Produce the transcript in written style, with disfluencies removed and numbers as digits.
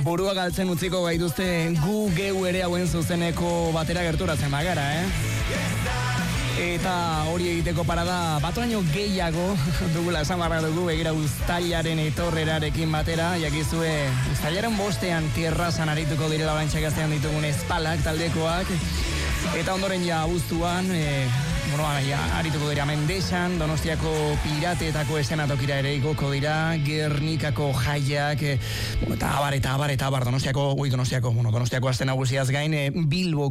Burua galtzen utziko gaituzte gu geu ere hauen zuzeneko batera gerturatzen bagara, Eta hori egiteko parada batoraino gehiago dugula esan barra dugu begira uztailaren etorrerarekin batera, jakizue uztailaren 5ean tierrazan arituko direla oraintxe gaztean ditugun espalak taldekoak, eta ondoren ja abuztuan, arituko dira Mendexan, Donostiako pirateetako eszenatokira ere igoko dira, Gernikako jaiak, eta abar, Donostiako aste nagusiaz gain, Bilbo